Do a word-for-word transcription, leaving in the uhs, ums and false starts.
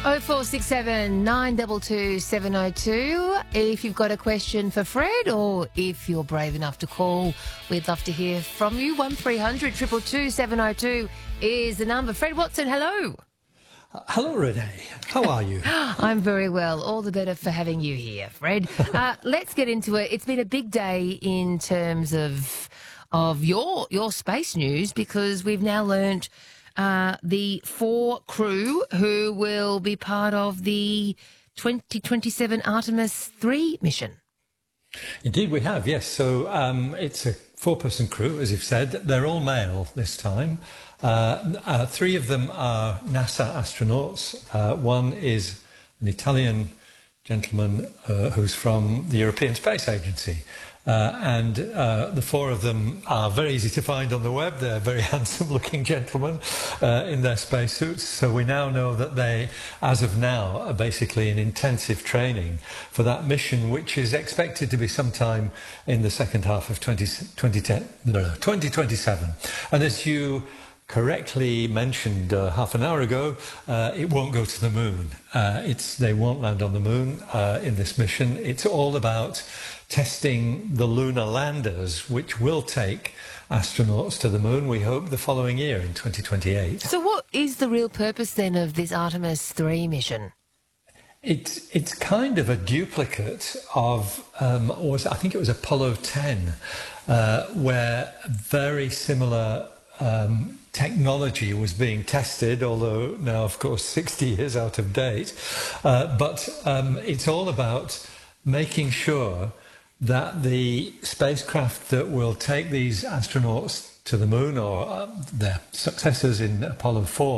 oh four six seven, nine two two, seven oh two. If you've got a question for Fred, or if you're brave enough to call, we'd love to hear from you. one three hundred, two two two, seven oh two is the number. Fred Watson, hello. Uh, hello, Renee. How are you? I'm very well. All the better for having you here, Fred. Uh, let's get into it. It's been a big day in terms of of your your space news, because we've now learnt uh, the four crew who will be part of the twenty twenty-seven Artemis three mission. Indeed, we have, yes. So um, it's a four-person crew, as you've said. They're all male this time. Uh, uh, three of them are NASA astronauts. Uh, one is an Italian gentleman uh, who's from the European Space Agency. Uh, and uh, the four of them are very easy to find on the web. They're very handsome-looking gentlemen uh, in their spacesuits. So we now know that they, as of now, are basically in intensive training for that mission, which is expected to be sometime in the second half of twenty ten, no, no, twenty twenty-seven. And as you correctly mentioned uh, half an hour ago, uh, it won't go to the moon. Uh, it's, they won't land on the moon uh, in this mission. It's all about testing the lunar landers, which will take astronauts to the moon, we hope, the following year in twenty twenty-eight. So what is the real purpose then of this Artemis three mission? It's, it's kind of a duplicate of, um, or was it, I think it was Apollo ten, uh, where very similar um, technology was being tested, although now, of course, sixty years out of date. Uh, but um, it's all about making sure that the spacecraft that will take these astronauts to the moon, or uh, their successors in Apollo four,